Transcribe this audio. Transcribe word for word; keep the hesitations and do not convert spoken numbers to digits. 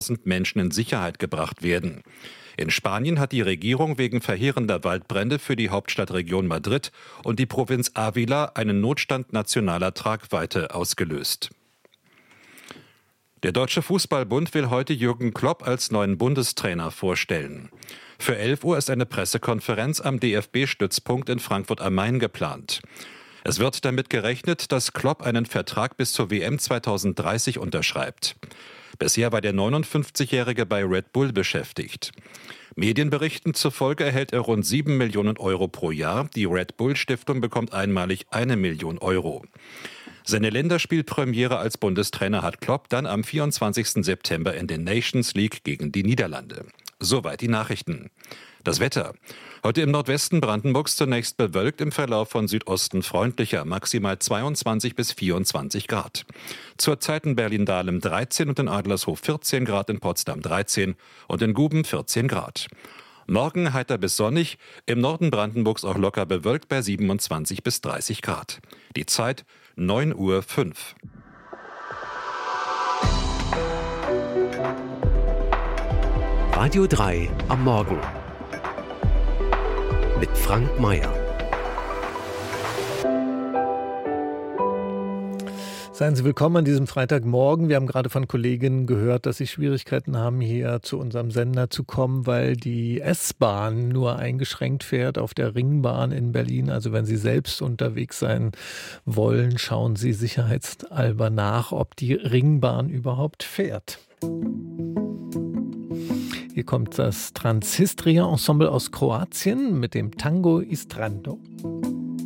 Menschen in Sicherheit gebracht werden. In Spanien hat die Regierung wegen verheerender Waldbrände für die Hauptstadtregion Madrid und die Provinz Ávila einen Notstand nationaler Tragweite ausgelöst. Der Deutsche Fußballbund will heute Jürgen Klopp als neuen Bundestrainer vorstellen. Für elf Uhr ist eine Pressekonferenz am D F B-Stützpunkt in Frankfurt am Main geplant. Es wird damit gerechnet, dass Klopp einen Vertrag bis zur W M zweitausenddreißig unterschreibt. Bisher war der neunundfünfzigjährige bei Red Bull beschäftigt. Medienberichten zufolge erhält er rund sieben Millionen Euro pro Jahr. Die Red Bull-Stiftung bekommt einmalig eine Million Euro. Seine Länderspielpremiere als Bundestrainer hat Klopp dann am vierundzwanzigsten September in der Nations League gegen die Niederlande. Soweit die Nachrichten. Das Wetter. Heute im Nordwesten Brandenburgs zunächst bewölkt, im Verlauf von Südosten freundlicher, maximal zweiundzwanzig bis vierundzwanzig Grad. Zurzeit in Berlin-Dahlem dreizehn und in Adlershof vierzehn Grad, in Potsdam dreizehn und in Guben vierzehn Grad. Morgen heiter bis sonnig, im Norden Brandenburgs auch locker bewölkt bei siebenundzwanzig bis dreißig Grad. Die Zeit neun Uhr fünf. Radio drei am Morgen mit Frank Mayer. Seien Sie willkommen an diesem Freitagmorgen. Wir haben gerade von Kolleginnen gehört, dass sie Schwierigkeiten haben, hier zu unserem Sender zu kommen, weil die S-Bahn nur eingeschränkt fährt auf der Ringbahn in Berlin. Also wenn Sie selbst unterwegs sein wollen, schauen Sie sicherheitshalber nach, ob die Ringbahn überhaupt fährt. Hier kommt das Transistria Ensemble aus Kroatien mit dem Tango Istrando.